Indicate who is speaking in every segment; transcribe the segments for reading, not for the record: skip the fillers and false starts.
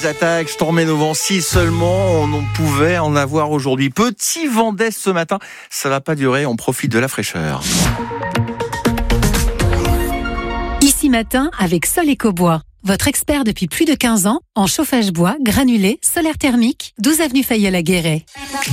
Speaker 1: les attaques, storm et vents, si seulement on pouvait en avoir aujourd'hui. Petit vent d'est ce matin, ça va pas durer, on profite de la fraîcheur.
Speaker 2: Ici matin avec Sol Ecobois, votre expert depuis plus de 15 ans en chauffage bois, granulé, solaire thermique, 12 avenue Fayolle à Guéret.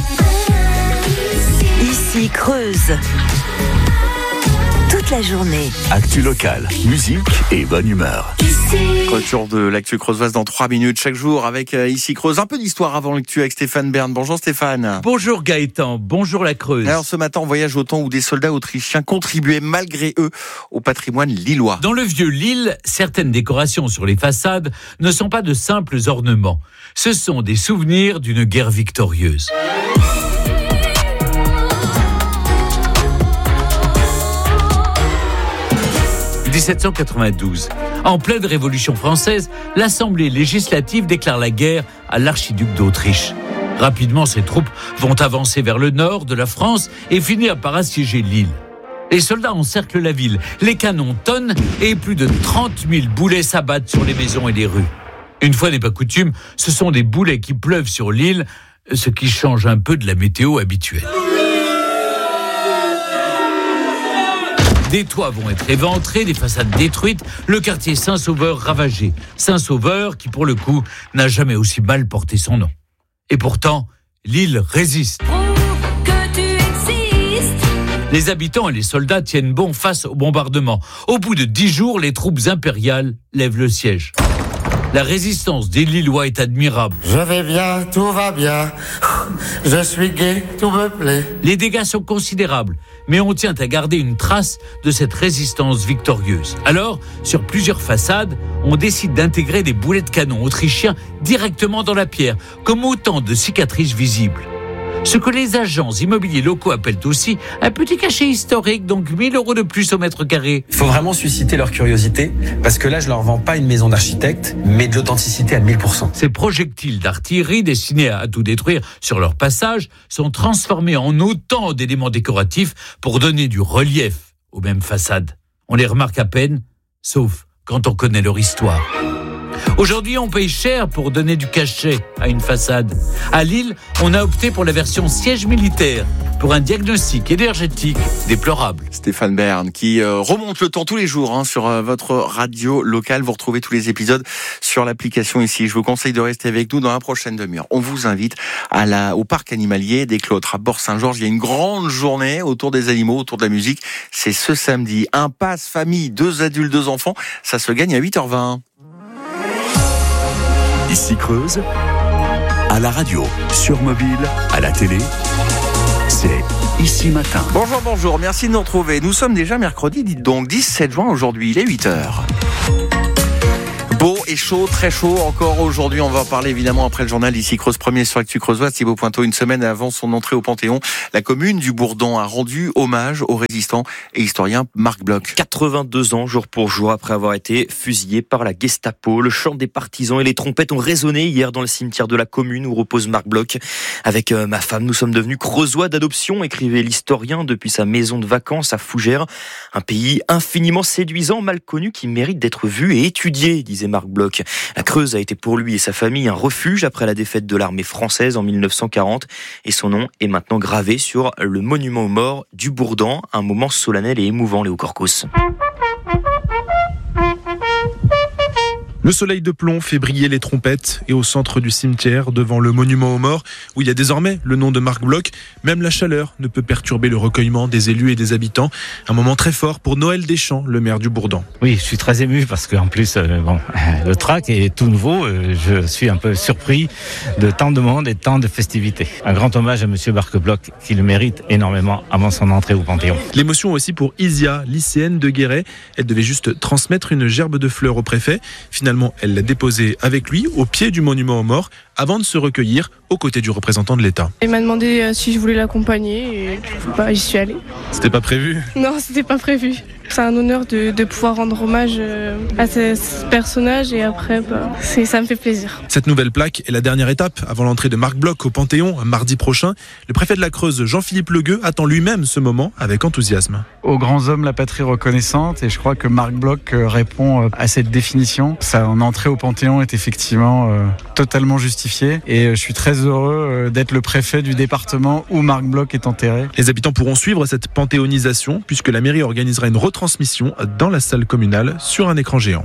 Speaker 3: Ici Creuse. Toute la journée.
Speaker 4: Actu locale, musique et bonne humeur.
Speaker 1: Retour de l'actu creusoise dans 3 minutes chaque jour avec Ici Creuse. Un peu d'histoire avant l'actu avec Stéphane Bern. Bonjour Stéphane.
Speaker 5: Bonjour Gaëtan, bonjour la Creuse.
Speaker 1: Alors ce matin on voyage au temps où des soldats autrichiens contribuaient malgré eux au patrimoine lillois.
Speaker 5: Dans le vieux Lille, certaines décorations sur les façades ne sont pas de simples ornements. Ce sont des souvenirs d'une guerre victorieuse. « 1792. En pleine Révolution française, l'Assemblée législative déclare la guerre à l'archiduc d'Autriche. Rapidement, ses troupes vont avancer vers le nord de la France et finir par assiéger Lille. Les soldats encerclent la ville, les canons tonnent et plus de 30 000 boulets s'abattent sur les maisons et les rues. Une fois n'est pas coutume, ce sont des boulets qui pleuvent sur Lille, ce qui change un peu de la météo habituelle. Des toits vont être éventrés, des façades détruites, le quartier Saint-Sauveur ravagé. Saint-Sauveur qui, pour le coup, n'a jamais aussi mal porté son nom. Et pourtant, Lille résiste. Les habitants et les soldats tiennent bon face au bombardement. Au bout de 10 jours, les troupes impériales lèvent le siège. La résistance des Lillois est admirable.
Speaker 6: Je vais bien, tout va bien. Je suis gai, tout me plaît.
Speaker 5: Les dégâts sont considérables, mais on tient à garder une trace de cette résistance victorieuse. Alors, sur plusieurs façades, on décide d'intégrer des boulets de canon autrichiens directement dans la pierre, comme autant de cicatrices visibles. Ce que les agents immobiliers locaux appellent aussi un petit cachet historique, donc 1 000 € de plus au mètre carré.
Speaker 7: Il faut vraiment susciter leur curiosité, parce que là, je leur vends pas une maison d'architecte, mais de l'authenticité à 1000%.
Speaker 5: Ces projectiles d'artillerie destinés à tout détruire sur leur passage sont transformés en autant d'éléments décoratifs pour donner du relief aux mêmes façades. On les remarque à peine, sauf quand on connaît leur histoire. Aujourd'hui, on paye cher pour donner du cachet à une façade. À Lille, on a opté pour la version siège militaire, pour un diagnostic énergétique déplorable.
Speaker 1: Stéphane Bern qui remonte le temps tous les jours sur votre radio locale. Vous retrouvez tous les épisodes sur l'application ici. Je vous conseille de rester avec nous dans la prochaine demi-heure. On vous invite au parc animalier des Cloîtres à Bort-Saint-Georges. Il y a une grande journée autour des animaux, autour de la musique. C'est ce samedi. Un pass famille, 2 adultes, 2 enfants. Ça se gagne à 8h20.
Speaker 4: Ici Creuse, à la radio, sur mobile, à la télé, c'est Ici Matin.
Speaker 1: Bonjour, merci de nous retrouver. Nous sommes déjà mercredi, dites donc, 17 juin aujourd'hui, il est 8h. Beau et chaud, très chaud encore aujourd'hui. On va en parler évidemment après le journal Ici Creuse, premier sur Actu Creusoise. Thibaut Pointeau, une semaine avant son entrée au Panthéon, la commune du Bourdon a rendu hommage au résistant et historien Marc Bloch.
Speaker 8: 82 ans jour pour jour après avoir été fusillé par la Gestapo. Le chant des partisans et les trompettes ont résonné hier dans le cimetière de la commune où repose Marc Bloch. Avec ma femme, nous sommes devenus creusois d'adoption, écrivait l'historien depuis sa maison de vacances à Fougères. Un pays infiniment séduisant, mal connu, qui mérite d'être vu et étudié, disait Marc Bloch. La Creuse a été pour lui et sa famille un refuge après la défaite de l'armée française en 1940 et son nom est maintenant gravé sur le monument aux morts du Bourdon, un moment solennel et émouvant, Léo Corcos.
Speaker 9: Le soleil de plomb fait briller les trompettes et au centre du cimetière, devant le monument aux morts, où il y a désormais le nom de Marc Bloch, même la chaleur ne peut perturber le recueillement des élus et des habitants. Un moment très fort pour Noël Deschamps, le maire du Bourdon.
Speaker 10: Oui, je suis très ému parce qu'en plus, le track est tout nouveau. Je suis un peu surpris de tant de monde et tant de festivités. Un grand hommage à monsieur Marc Bloch qui le mérite énormément avant son entrée au Panthéon.
Speaker 9: L'émotion aussi pour Isia, lycéenne de Guéret. Elle devait juste transmettre une gerbe de fleurs au préfet. Finalement, elle l'a déposée avec lui au pied du monument aux morts avant de se recueillir aux côtés du représentant de l'État.
Speaker 11: Il m'a demandé si je voulais l'accompagner et j'y suis allée.
Speaker 9: C'était pas prévu ?
Speaker 11: Non, c'était pas prévu. C'est un honneur de pouvoir rendre hommage à ce personnage et après, ça me fait plaisir.
Speaker 9: Cette nouvelle plaque est la dernière étape avant l'entrée de Marc Bloch au Panthéon mardi prochain. Le préfet de la Creuse, Jean-Philippe Legueux, attend lui-même ce moment avec enthousiasme.
Speaker 12: Aux grands hommes, la patrie reconnaissante, et je crois que Marc Bloch répond à cette définition. Son entrée au Panthéon est effectivement totalement justifiée et je suis très heureux d'être le préfet du département où Marc Bloch est enterré.
Speaker 9: Les habitants pourront suivre cette panthéonisation puisque la mairie organisera une retransmission dans la salle communale sur un écran géant.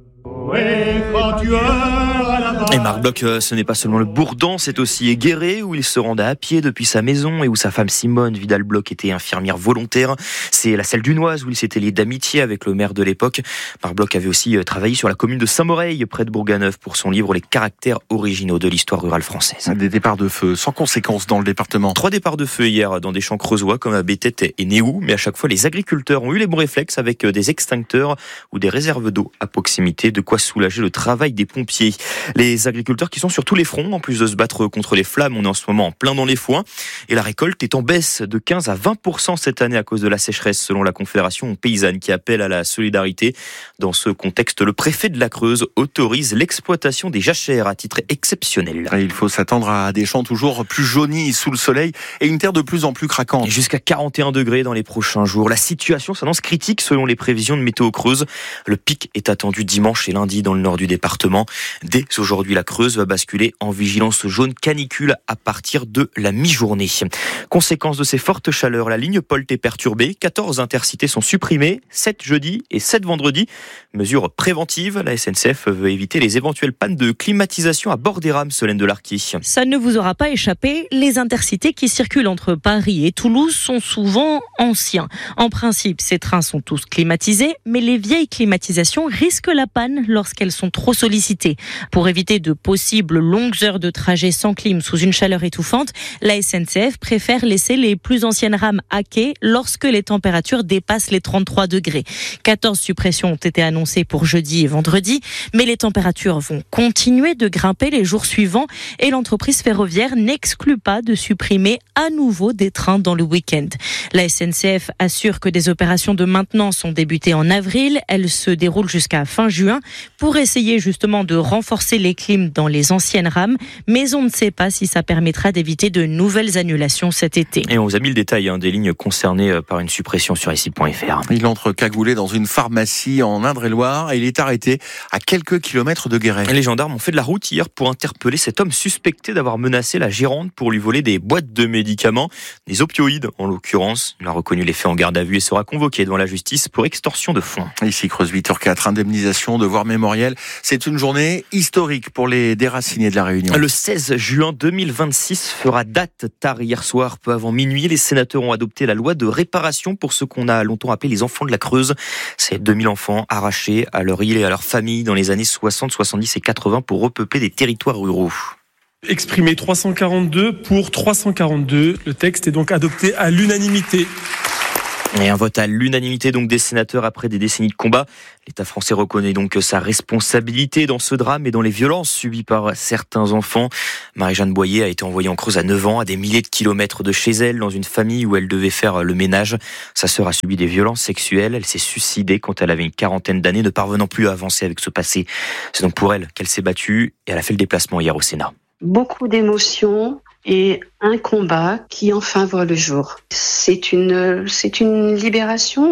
Speaker 8: Et Marc Bloch, ce n'est pas seulement le Bourdan, c'est aussi Guéret, où il se rendait à pied depuis sa maison et où sa femme Simone Vidal-Bloch était infirmière volontaire. C'est la Selle Dunoise où il s'était lié d'amitié avec le maire de l'époque. Marc Bloch avait aussi travaillé sur la commune de Saint-Moreil, près de Bourganeuf, pour son livre Les caractères originaux de l'histoire rurale française.
Speaker 1: Des départs de feu sans conséquence dans le département.
Speaker 8: 3 départs de feu hier dans des champs creusois comme à Béthette et Néou, mais à chaque fois les agriculteurs ont eu les bons réflexes avec des extincteurs ou des réserves d'eau à proximité, de quoi soulager le travail des pompiers. Les agriculteurs qui sont sur tous les fronts, en plus de se battre contre les flammes, on est en ce moment en plein dans les foins et la récolte est en baisse de 15 à 20% cette année à cause de la sécheresse selon la Confédération paysanne qui appelle à la solidarité. Dans ce contexte, le préfet de la Creuse autorise l'exploitation des jachères à titre exceptionnel.
Speaker 1: Et il faut s'attendre à des champs toujours plus jaunis sous le soleil et une terre de plus en plus craquante.
Speaker 8: Et jusqu'à 41 degrés dans les prochains jours. La situation s'annonce critique selon les prévisions de Météo Creuse. Le pic est attendu dimanche et lundi dans le nord du département. Dès aujourd'hui, la Creuse va basculer en vigilance jaune canicule à partir de la mi-journée. Conséquence de ces fortes chaleurs, la ligne Polt est perturbée. 14 intercités sont supprimées, 7 jeudi et 7 vendredi. Mesure préventive, la SNCF veut éviter les éventuelles pannes de climatisation à bord des rames, Solène Delarquy.
Speaker 13: Ça ne vous aura pas échappé, les intercités qui circulent entre Paris et Toulouse sont souvent anciens. En principe, ces trains sont tous climatisés, mais les vieilles climatisations risquent la panne lorsqu'elles sont trop sollicitées. Pour éviter de possibles longues heures de trajet sans clim sous une chaleur étouffante, la SNCF préfère laisser les plus anciennes rames à quai lorsque les températures dépassent les 33 degrés. 14 suppressions ont été annoncées pour jeudi et vendredi, mais les températures vont continuer de grimper les jours suivants et l'entreprise ferroviaire n'exclut pas de supprimer à nouveau des trains dans le week-end. La SNCF assure que des opérations de maintenance ont débuté en avril. Elles se déroulent jusqu'à fin juin pour essayer justement de renforcer les clims dans les anciennes rames, mais on ne sait pas si ça permettra d'éviter de nouvelles annulations cet été.
Speaker 8: Et on vous a mis le détail des lignes concernées par une suppression sur ici.fr.
Speaker 1: Il entre cagoulé dans une pharmacie en Indre-et-Loire et il est arrêté à quelques kilomètres de Guéret.
Speaker 8: Les gendarmes ont fait de la route hier pour interpeller cet homme suspecté d'avoir menacé la gérante pour lui voler des boîtes de médicaments, des opioïdes en l'occurrence. Il a reconnu les faits en garde à vue et sera convoqué devant la justice pour extorsion de fonds.
Speaker 1: Ici Creuse 8h04, indemnisation, devoir mémoriel. C'est une journée historique pour les déracinés de la Réunion.
Speaker 8: Le 16 juin 2026 fera date. Tard hier soir, peu avant minuit, les sénateurs ont adopté la loi de réparation pour ce qu'on a longtemps appelé les enfants de la Creuse. C'est 2000 enfants arrachés à leur île et à leur famille dans les années 60, 70 et 80 pour repeupler des territoires ruraux.
Speaker 14: Exprimé 342 pour 342. Le texte est donc adopté à l'unanimité.
Speaker 8: Et un vote à l'unanimité donc des sénateurs après des décennies de combat. L'État français reconnaît donc sa responsabilité dans ce drame et dans les violences subies par certains enfants. Marie-Jeanne Boyer a été envoyée en Creuse à 9 ans, à des milliers de kilomètres de chez elle, dans une famille où elle devait faire le ménage. Sa sœur a subi des violences sexuelles. Elle s'est suicidée quand elle avait une quarantaine d'années, ne parvenant plus à avancer avec ce passé. C'est donc pour elle qu'elle s'est battue et elle a fait le déplacement hier au Sénat.
Speaker 15: Beaucoup d'émotions et un combat qui enfin voit le jour. C'est une libération.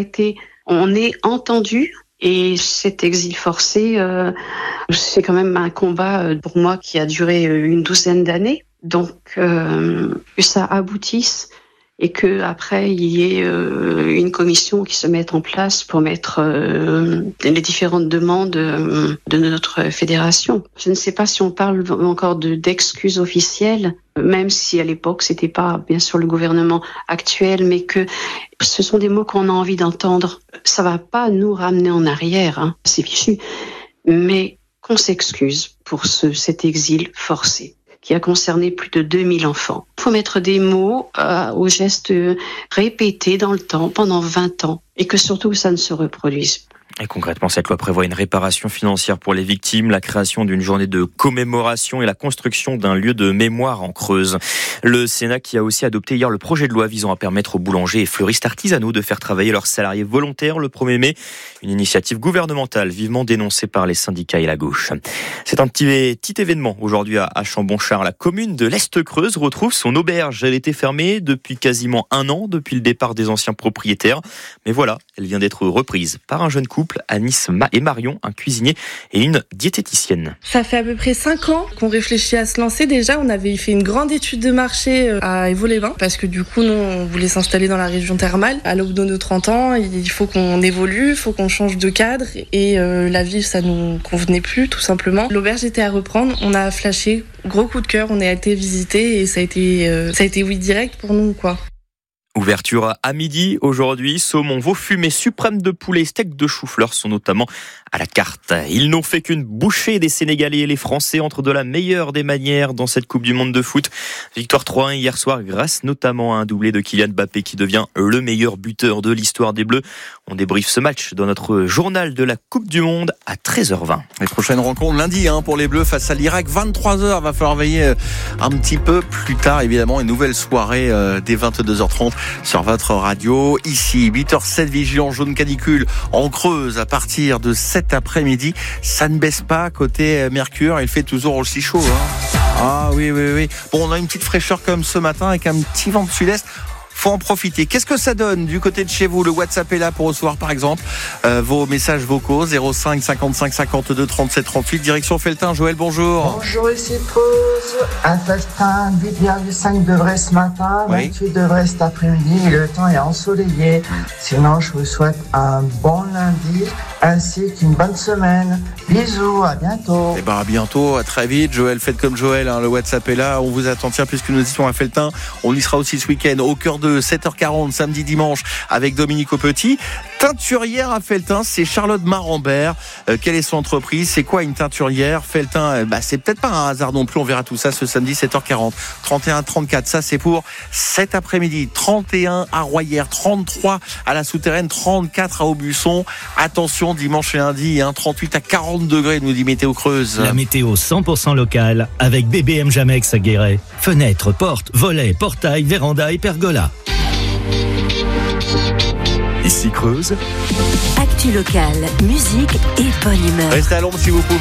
Speaker 15: On est entendu. Et cet exil forcé, c'est quand même un combat pour moi qui a duré une douzaine d'années. Donc que ça aboutisse et que après il y ait une commission qui se mette en place pour mettre les différentes demandes de notre fédération. Je ne sais pas si on parle encore d'excuses officielles, même si à l'époque c'était pas bien sûr le gouvernement actuel, mais que ce sont des mots qu'on a envie d'entendre. Ça va pas nous ramener en arrière, c'est fichu, mais qu'on s'excuse pour cet exil forcé qui a concerné plus de 2000 enfants. Il faut mettre des mots aux gestes répétés dans le temps, pendant 20 ans, et que surtout ça ne se reproduise.
Speaker 8: Et concrètement, cette loi prévoit une réparation financière pour les victimes, la création d'une journée de commémoration et la construction d'un lieu de mémoire en Creuse. Le Sénat qui a aussi adopté hier le projet de loi visant à permettre aux boulangers et fleuristes artisanaux de faire travailler leurs salariés volontaires le 1er mai. Une initiative gouvernementale vivement dénoncée par les syndicats et la gauche. C'est un petit événement aujourd'hui à Chambon-Char. La commune de l'Est-Creuse retrouve son auberge. Elle était fermée depuis quasiment 1 an, depuis le départ des anciens propriétaires. Mais voilà, elle vient d'être reprise par un jeune couple, Anis et Marion, un cuisinier et une diététicienne.
Speaker 11: Ça fait à peu près 5 ans qu'on réfléchit à se lancer. Déjà, on avait fait une grande étude de marché à Évaux-les-Bains parce que du coup, nous, on voulait s'installer dans la région thermale. À l'aube de nos 30 ans, il faut qu'on évolue, il faut qu'on change de cadre et la ville, ça nous convenait plus, tout simplement. L'auberge était à reprendre. On a flashé, gros coup de cœur, on a été visiter et ça a été oui direct pour nous, quoi.
Speaker 8: Ouverture à midi aujourd'hui. Saumon, veau fumé, suprême de poulet, steak de chou-fleur sont notamment à la carte. Ils n'ont fait qu'une bouchée des Sénégalais et les Français entre de la meilleure des manières dans cette Coupe du Monde de foot. Victoire 3-1 hier soir grâce notamment à un doublé de Kylian Mbappé qui devient le meilleur buteur de l'histoire des Bleus. On débriefe ce match dans notre journal de la Coupe du Monde à 13h20.
Speaker 1: Les prochaines rencontres lundi pour les Bleus face à l'Irak, 23h. Va falloir veiller un petit peu plus tard, évidemment, une nouvelle soirée dès 22h30 sur votre radio. Ici, 8h07, vigilance jaune canicule en Creuse à partir de cet après-midi. Ça ne baisse pas côté Mercure, il fait toujours aussi chaud. Ah oui. Bon, on a une petite fraîcheur comme ce matin avec un petit vent de sud-est. Faut en profiter. Qu'est-ce que ça donne du côté de chez vous? Le WhatsApp est là pour recevoir par exemple vos messages vocaux 05 55 52 37 38. Direction Felletin. Joël, bonjour.
Speaker 16: Bonjour, ici Creuse. À Felletin, 8,5 degrés ce matin, 28 degrés cet après-midi. Le temps est ensoleillé. Sinon, je vous souhaite un bon lundi ainsi qu'une bonne semaine. Bisous, à bientôt.
Speaker 1: Et à bientôt, à très vite. Joël, faites comme Joël, le WhatsApp est là. On vous attend. Tiens, puisque nous étions à Felletin, on y sera aussi ce week-end au cœur de 7h40 samedi dimanche avec Dominique Aupetit. Teinturière à Felletin, c'est Charlotte Marambert. Quelle est son entreprise? C'est quoi une teinturière? Felletin, c'est peut-être pas un hasard non plus. On verra tout ça ce samedi 7h40. 31-34, ça c'est pour cet après-midi. 31 à Royères, 33 à la Souterraine, 34 à Aubusson. Attention, dimanche et lundi, 38 à 40 degrés, nous dit Météo Creuse.
Speaker 17: La météo 100% locale avec BBM Jamex à Guéret. Fenêtres, portes, volets, portails, vérandas et pergolas.
Speaker 4: Ici Creuse.
Speaker 3: Actu locale, musique et bonne humeur.
Speaker 1: Restez à l'ombre si vous pouvez.